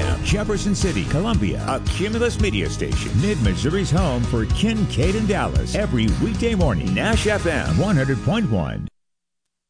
FM, Jefferson City, Columbia, a Cumulus media station. Mid-Missouri's home for Kincaid and Dallas. Every weekday morning, Nash FM 100.1.